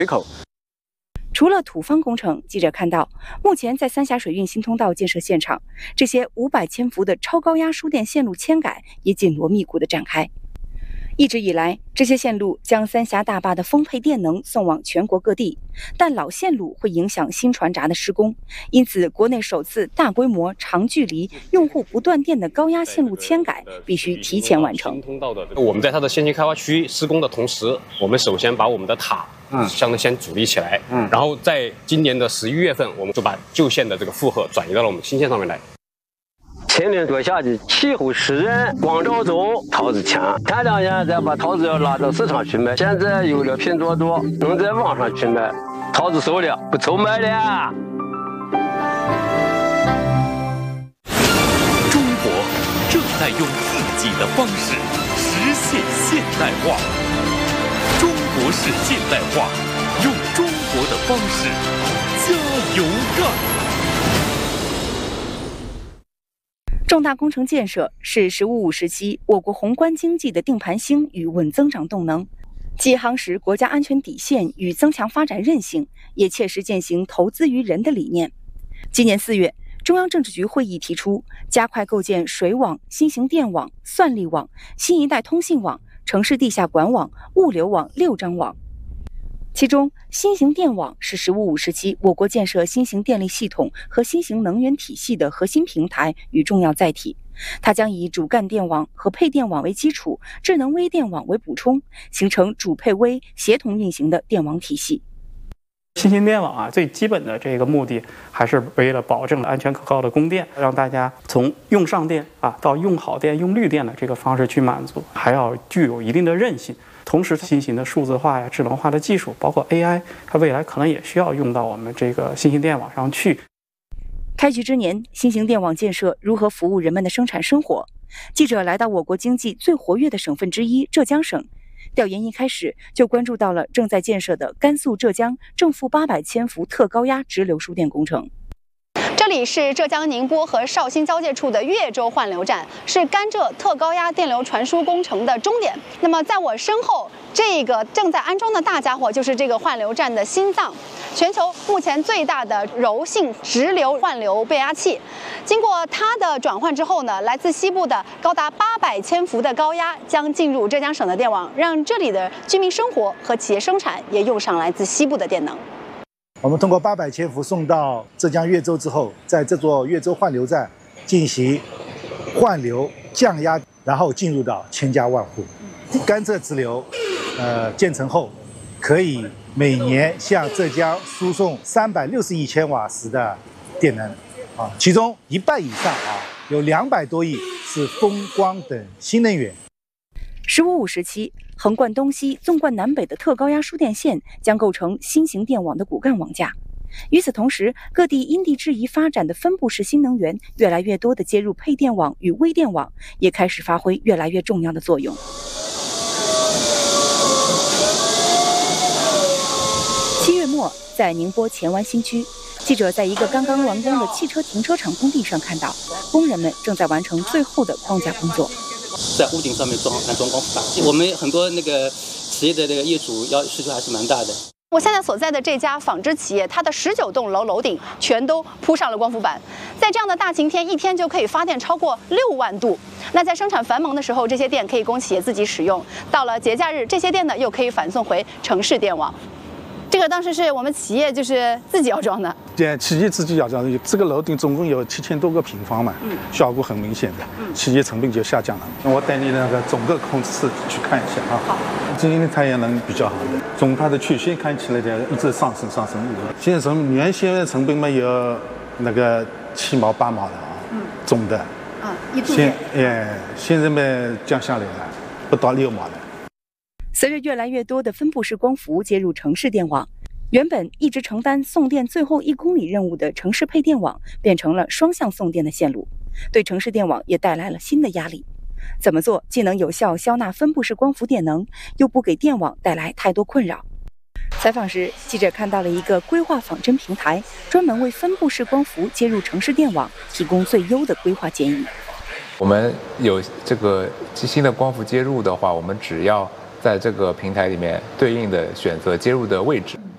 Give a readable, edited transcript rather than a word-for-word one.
口。 除了土方工程，记者看到，目前在三峡水运新通道建设现场，这些500千伏的超高压输电线路迁改也紧锣密鼓地展开。一直以来，这些线路将三峡大坝的丰沛电能送往全国各地，但老线路会影响新船闸的施工，因此国内首次大规模、长距离、用户不断电的高压线路迁改必须提前完成。 我们在它的先行开发区施工的同时，我们首先把我们的塔相对先主力起来，然后在今年的11月份，我们就把旧线的这个负荷转移到了我们新线上面来。 前年做下去，气候湿润，光照足，桃子强。前2年再把桃子要拉到市场去卖，现在有了拼多多，能在网上去卖，桃子熟了，不愁卖了。 中国正在用自己的方式实现现代化。中国式现代化，用中国的方式加油干。 重大工程建设是“十五五”时期我国宏观经济的定盘星与稳增长动能，既夯实国家安全底线与增强发展韧性，也切实践行投资于人的理念。今年4月，中央政治局会议提出，加快构建水网、新型电网、算力网、新一代通信网、城市地下管网、物流网6张网。其中，新型电网是“十五五”时期我国建设新型电力系统和新型能源体系的核心平台与重要载体。它将以主干电网和配电网为基础，智能微电网为补充，形成主配微协同运行的电网体系。 新型电网最基本的这个目的还是为了保证安全可靠的供电，让大家从用上电到用好电、用绿电的这个方式去满足，还要具有一定的韧性。同时，新型的数字化智能化的技术，包括 AI， 它未来可能也需要用到我们这个新型电网上去。 开局之年，新型电网建设如何服务人们的生产生活？记者来到我国经济最活跃的省份之一浙江省，调研一开始就关注到了正在建设的甘肃浙江正负800千伏特高压直流输电工程。 这里是浙江宁波和绍兴交界处的岳州换流站，是甘浙特高压电流传输工程的终点。那么在我身后，这个正在安装的大家伙就是这个换流站的心脏，全球目前最大的柔性直流换流变压器。经过它的转换之后呢，来自西部的高达800千伏的高压将进入浙江省的电网，让这里的居民生活和企业生产也用上来自西部的电能。 我们通过800千伏送到浙江岳州之后，在这座岳州换流站进行换流降压，然后进入到千家万户。甘浙直流，建成后，可以每年向浙江输送360亿千瓦时的电能，其中1半以上有200多亿是风光等新能源。 15·5时期，横贯东西、纵贯南北的特高压输电线将构成新型电网的骨干网架。与此同时，各地因地制宜发展的分布式新能源越来越多地接入配电网与微电网，也开始发挥越来越重要的作用。7月末，在宁波前湾新区，记者在一个刚刚完工的汽车停车场工地上看到，工人们正在完成最后的框架工作。 在屋顶上面安装光伏板，我们很多企业的业主需求还是蛮大的。 我现在所在的这家纺织企业，它的19栋楼顶全都铺上了光伏板，在这样的大晴天，一天就可以发电超过6万度。那在生产繁忙的时候，这些电可以供企业自己使用；到了节假日，这些电呢又可以反送回城市电网。这个当时是我们企业就是自己要装的， 对，企业自己要装的。这个楼顶总共有7000多个平方嘛，效果很明显的，企业成本就下降了。那我带你那个整个控制室去看一下啊。好，今年的太阳能比较好的，从它的曲线看起来一直上升。现在原先的成本嘛有那个7毛8毛的总的， 一度现在嘛降下来了，不到6毛了。 随着越来越多的分布式光伏接入城市电网，原本一直承担送电最后1公里任务的城市配电网变成了双向送电的线路，对城市电网也带来了新的压力。怎么做既能有效消纳分布式光伏电能，又不给电网带来太多困扰？采访时，记者看到了一个规划仿真平台，专门为分布式光伏接入城市电网提供最优的规划建议。 我们有这个新的光伏接入的话，我们只要在这个平台里面对应的选择接入的位置，